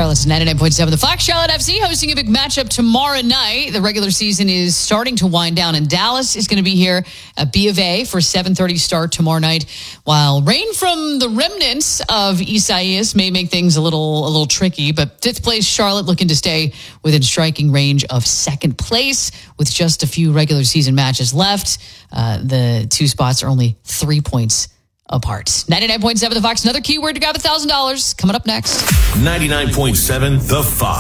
Charlotte's 99.7. The Fox Charlotte FC hosting a big matchup tomorrow night. The regular season is starting to wind down, and Dallas is going to be here at B of A for 7:30 start tomorrow night. While rain from the remnants of Isaias may make things a little tricky, but fifth place Charlotte looking to stay within striking range of second place with just a few regular season matches left. The two spots are only 3 points apart. 99.7 The Fox, another keyword to grab $1,000 coming up next. 99.7 The Fox.